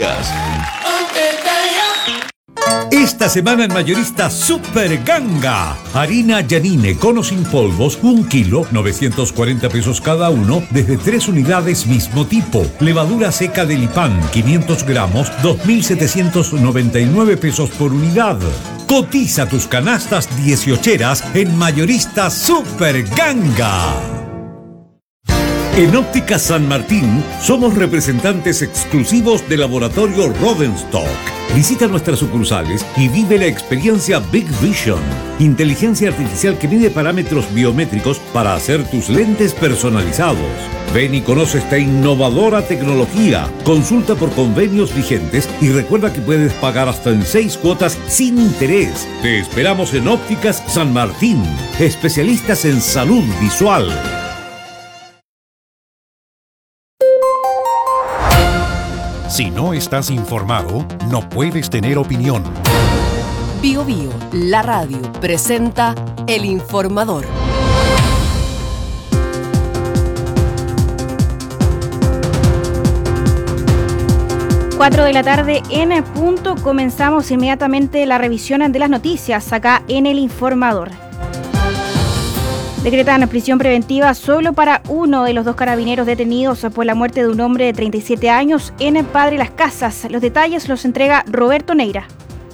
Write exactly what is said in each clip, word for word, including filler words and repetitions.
Esta semana en Mayorista Super Ganga. Harina Yanine con o sin polvos, un kilo, novecientos cuarenta pesos cada uno, desde tres unidades mismo tipo. Levadura seca de Lipan, quinientos gramos, dos mil setecientos noventa y nueve pesos por unidad. Cotiza tus canastas dieciocheras en Mayorista Super Ganga. En Óptica San Martín somos representantes exclusivos de Laboratorio Rodenstock. Visita nuestras sucursales y vive la experiencia Big Vision, inteligencia artificial que mide parámetros biométricos para hacer tus lentes personalizados. Ven y conoce esta innovadora tecnología. Consulta por convenios vigentes y recuerda que puedes pagar hasta en seis cuotas sin interés. Te esperamos en Ópticas San Martín, especialistas en salud visual. Si no estás informado, no puedes tener opinión. Bio Bio, la radio, presenta El Informador. cuatro de la tarde en punto. Comenzamos inmediatamente la revisión de las noticias acá en El Informador. Decretan prisión preventiva solo para uno de los dos carabineros detenidos por la muerte de un hombre de treinta y siete años en Padre Las Casas. Los detalles los entrega Roberto Neira.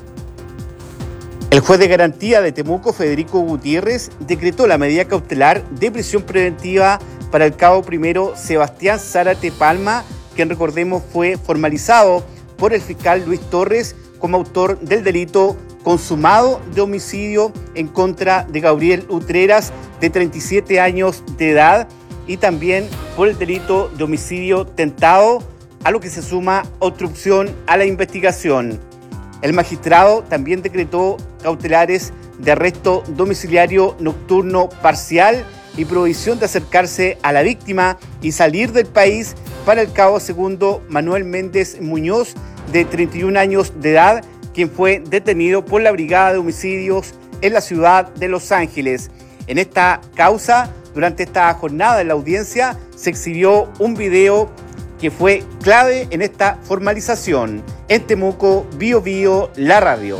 El juez de garantía de Temuco, Federico Gutiérrez, decretó la medida cautelar de prisión preventiva para el cabo primero Sebastián Zárate Palma, quien recordemos fue formalizado por el fiscal Luis Torres como autor del delito consumado de homicidio en contra de Gabriel Utreras, de treinta y siete años de edad, y también por el delito de homicidio tentado, a lo que se suma obstrucción a la investigación. El magistrado también decretó cautelares de arresto domiciliario nocturno parcial y prohibición de acercarse a la víctima y salir del país para el cabo segundo Manuel Méndez Muñoz, de treinta y un años de edad, quien fue detenido por la Brigada de Homicidios en la ciudad de Los Ángeles. En esta causa, durante esta jornada de la audiencia, se exhibió un video que fue clave en esta formalización. En Temuco, Bio Bio, la radio.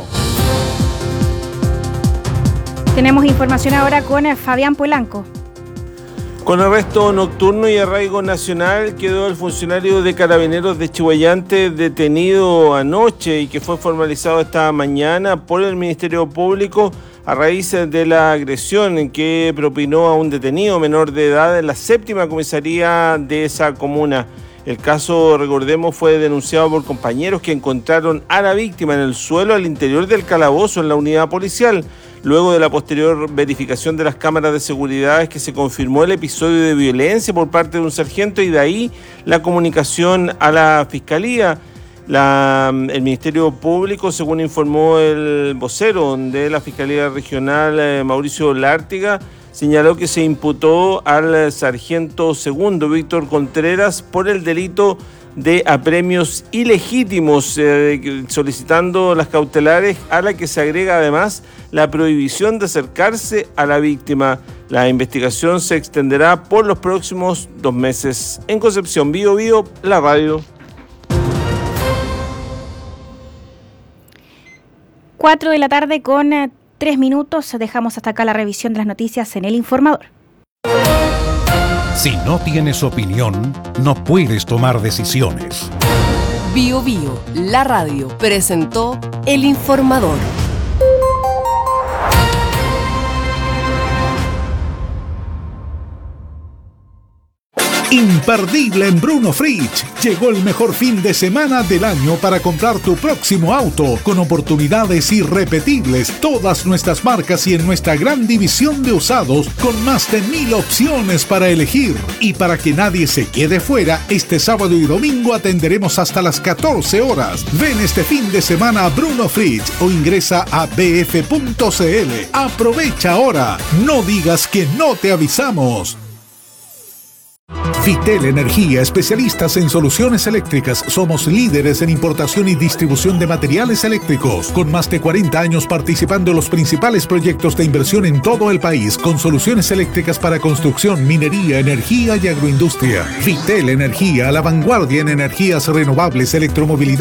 Tenemos información ahora con Fabián Polanco. Con arresto nocturno y arraigo nacional quedó el funcionario de Carabineros de Chihhuayante detenido anoche y que fue formalizado esta mañana por el Ministerio Público a raíz de la agresión que propinó a un detenido menor de edad en la séptima comisaría de esa comuna. El caso, recordemos, fue denunciado por compañeros que encontraron a la víctima en el suelo al interior del calabozo en la unidad policial. Luego de la posterior verificación de las cámaras de seguridad es que se confirmó el episodio de violencia por parte de un sargento y de ahí la comunicación a la Fiscalía. La, el Ministerio Público, según informó el vocero de la Fiscalía Regional, eh, Mauricio Lártiga, señaló que se imputó al sargento segundo Víctor Contreras por el delito de apremios ilegítimos, eh, solicitando las cautelares, a la que se agrega además la prohibición de acercarse a la víctima. La investigación se extenderá por los próximos dos meses. En Concepción, Bio Bio, la radio. cuatro de la tarde con eh, tres minutos. Dejamos hasta acá la revisión de las noticias en El Informador. Si no tienes opinión, no puedes tomar decisiones. Bio Bio, la radio, presentó El Informador. Imperdible en Bruno Fritsch. Llegó el mejor fin de semana del año para comprar tu próximo auto, con oportunidades irrepetibles, todas nuestras marcas y en nuestra gran división de usados con más de mil opciones para elegir. Y para que nadie se quede fuera, este sábado y domingo atenderemos hasta las catorce horas. Ven este fin de semana a Bruno Fritsch o ingresa a b f punto c l. Aprovecha ahora, no digas que no te avisamos. Vitel Energía, especialistas en soluciones eléctricas. Somos líderes en importación y distribución de materiales eléctricos, con más de cuarenta años participando en los principales proyectos de inversión en todo el país, con soluciones eléctricas para construcción, minería, energía y agroindustria. Vitel Energía, a la vanguardia en energías renovables, electromovilidad